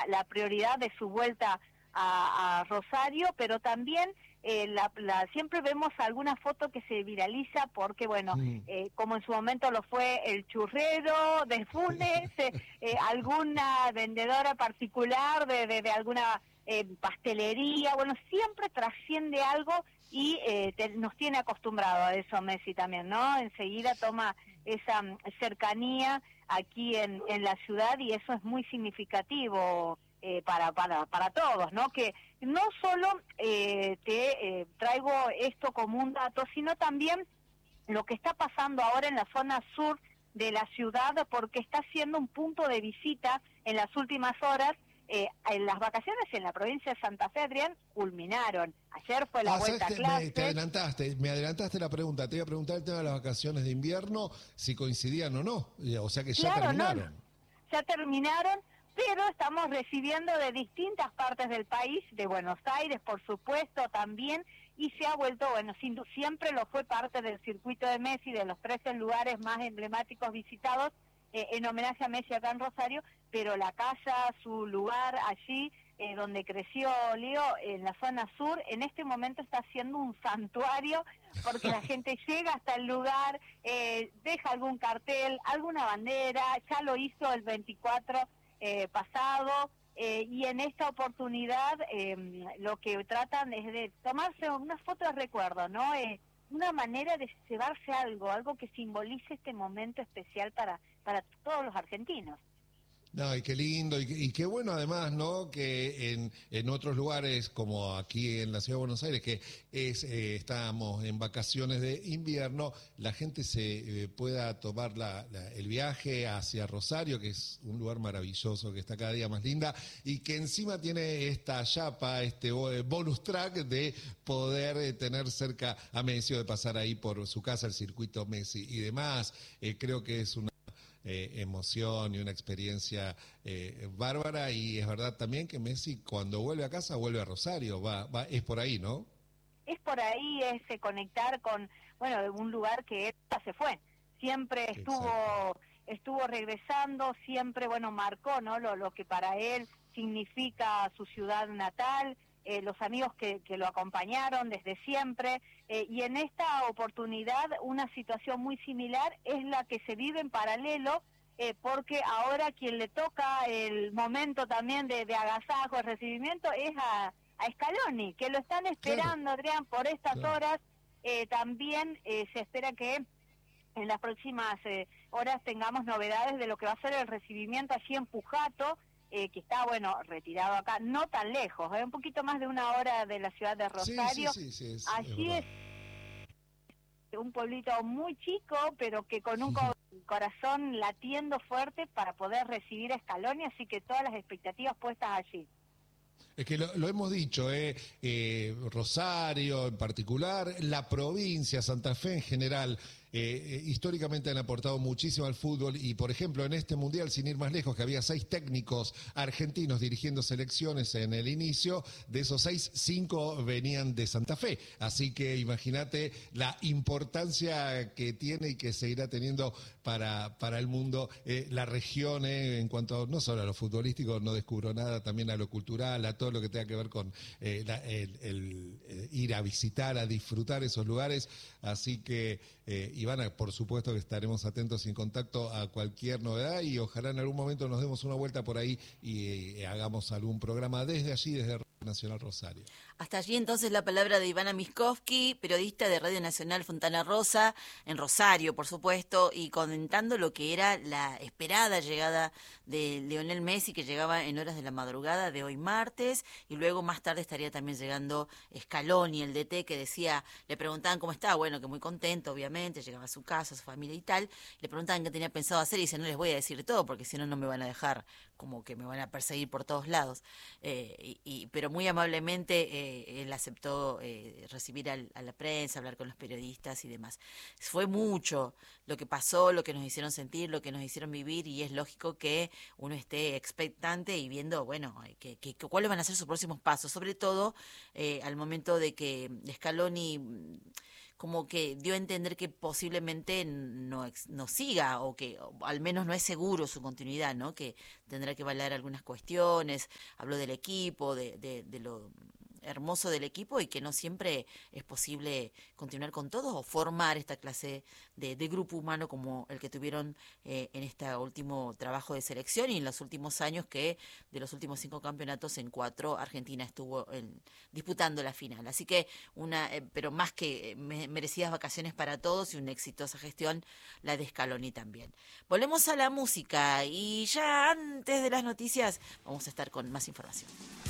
la prioridad de su vuelta a Rosario, pero también siempre vemos alguna foto que se viraliza porque, bueno, como en su momento lo fue el churrero de Funes, alguna vendedora particular de alguna pastelería, bueno, siempre trasciende algo y nos tiene acostumbrado a eso Messi también, ¿no? Enseguida toma esa cercanía aquí en la ciudad y eso es muy significativo para todos, ¿no? Que no solo te traigo esto como un dato, sino también lo que está pasando ahora en la zona sur de la ciudad, porque está siendo un punto de visita en las últimas horas. En las vacaciones en la provincia de Santa Fe, Adrián, culminaron. Ayer fue la vuelta a clases. Me adelantaste la pregunta. Te iba a preguntar el tema de las vacaciones de invierno, si coincidían o no. O sea que ya terminaron. No, ya terminaron, pero estamos recibiendo de distintas partes del país, de Buenos Aires, por supuesto, también, y se ha vuelto, bueno, siempre lo fue parte del circuito de Messi, de los 13 lugares más emblemáticos visitados, en homenaje a Messi acá en Rosario, pero la casa, su lugar allí, donde creció Leo, en la zona sur, en este momento está siendo un santuario, porque la gente llega hasta el lugar, deja algún cartel, alguna bandera, ya lo hizo el 24 pasado, y en esta oportunidad lo que tratan es de tomarse una foto de recuerdo, ¿no? Una manera de llevarse algo que simbolice este momento especial para todos los argentinos. No, y qué lindo, y qué bueno además, ¿no? Que en otros lugares, como aquí en la Ciudad de Buenos Aires, que estamos en vacaciones de invierno, la gente se pueda tomar el viaje hacia Rosario, que es un lugar maravilloso, que está cada día más linda, y que encima tiene esta chapa, este bonus track de poder tener cerca a Messi, o de pasar ahí por su casa, el circuito Messi y demás. Creo que es una emoción y una experiencia bárbara, y es verdad también que Messi cuando vuelve a casa vuelve a Rosario, es por ahí, ¿no? Es por ahí, es conectar con, bueno, un lugar que él se fue, siempre estuvo regresando, siempre, bueno, marcó, ¿no? Lo que para él significa su ciudad natal, los amigos que lo acompañaron desde siempre, y en esta oportunidad una situación muy similar es la que se vive en paralelo, porque ahora quien le toca el momento también de agasajo, de recibimiento, es a Scaloni, que lo están esperando, claro, Adrián, por estas horas. También se espera que en las próximas horas tengamos novedades de lo que va a ser el recibimiento allí en Pujato, que está, bueno, retirado acá, no tan lejos, un poquito más de una hora de la ciudad de Rosario. Sí, allí es un pueblito muy chico, pero que con un corazón latiendo fuerte para poder recibir a Scaloni, así que todas las expectativas puestas allí. Es que lo hemos dicho, Rosario en particular, la provincia, Santa Fe en general, históricamente han aportado muchísimo al fútbol, y por ejemplo en este mundial, sin ir más lejos, que había 6 técnicos argentinos dirigiendo selecciones en el inicio, de esos 6, 5 venían de Santa Fe, así que imagínate la importancia que tiene y que seguirá teniendo para el mundo la región, en cuanto no solo a lo futbolístico, no descubro nada, también a lo cultural, a todo lo que tenga que ver con ir a visitar, a disfrutar esos lugares, así que Ivana, por supuesto que estaremos atentos y en contacto a cualquier novedad, y ojalá en algún momento nos demos una vuelta por ahí y hagamos algún programa desde allí, desde Radio Nacional Rosario. Hasta allí entonces la palabra de Ivana Miskovsky, periodista de Radio Nacional Fontana Rosa, en Rosario, por supuesto, y comentando lo que era la esperada llegada de Lionel Messi, que llegaba en horas de la madrugada de hoy martes, y luego más tarde estaría también llegando Scaloni, el DT, que decía, le preguntaban cómo estaba, bueno, que muy contento, obviamente, llegaba a su casa, a su familia y tal, le preguntaban qué tenía pensado hacer, y dice, no les voy a decir todo, porque si no, no me van a dejar, como que me van a perseguir por todos lados, pero muy amablemente él aceptó recibir a la prensa, hablar con los periodistas y demás. Fue mucho lo que pasó, lo que nos hicieron sentir, lo que nos hicieron vivir, y es lógico que uno esté expectante y viendo, bueno, cuáles van a ser sus próximos pasos, sobre todo al momento de que Scaloni como que dio a entender que posiblemente no siga, o al menos no es seguro su continuidad, ¿no? Que tendrá que valer algunas cuestiones. Habló del equipo, de lo hermoso del equipo, y que no siempre es posible continuar con todos o formar esta clase de grupo humano como el que tuvieron en este último trabajo de selección, y en los últimos años, que de los últimos 5 campeonatos, en 4 Argentina estuvo disputando la final. Así que pero más que merecidas vacaciones para todos y una exitosa gestión la de Scaloni también. Volvemos a la música, y ya antes de las noticias vamos a estar con más información.